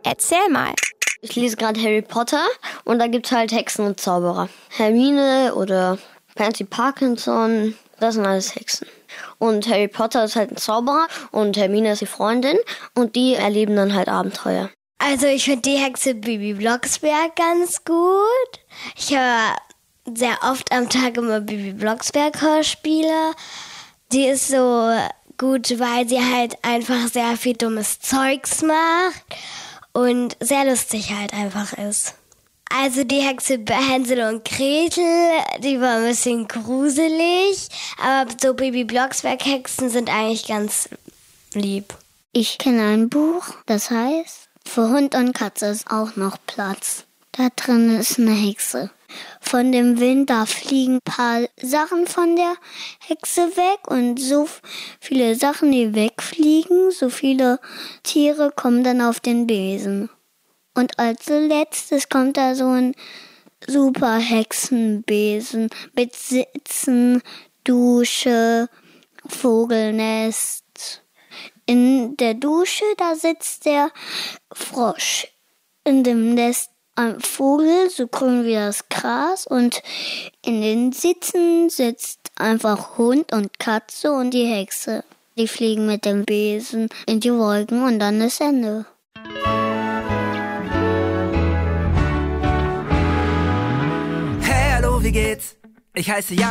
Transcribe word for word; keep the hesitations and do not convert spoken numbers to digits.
Erzähl mal. Ich lese gerade Harry Potter und da gibt's halt Hexen und Zauberer. Hermine oder Pansy Parkinson, das sind alles Hexen. Und Harry Potter ist halt ein Zauberer und Hermine ist die Freundin und die erleben dann halt Abenteuer. Also ich finde die Hexe Bibi Blocksberg ganz gut. Ich höre sehr oft am Tag immer Bibi Blocksberg Hörspiele. Die ist so gut, weil sie halt einfach sehr viel dummes Zeugs macht und sehr lustig halt einfach ist. Also die Hexe Hänsel und Gretel, die war ein bisschen gruselig, aber so Bibi Blocksberg Hexen sind eigentlich ganz lieb. Ich kenne ein Buch, das heißt, für Hund und Katze ist auch noch Platz. Da drin ist eine Hexe. Von dem Wind, da fliegen ein paar Sachen von der Hexe weg und so viele Sachen, die wegfliegen, so viele Tiere kommen dann auf den Besen. Und als letztes kommt da so ein super Hexenbesen mit Sitzen, Dusche, Vogelnest. In der Dusche, da sitzt der Frosch. In dem Nest ein Vogel, so grün wie das Gras. Und in den Sitzen sitzt einfach Hund und Katze und die Hexe. Die fliegen mit dem Besen in die Wolken und dann ist Ende. Hey, hallo, wie geht's? Ich heiße Jan.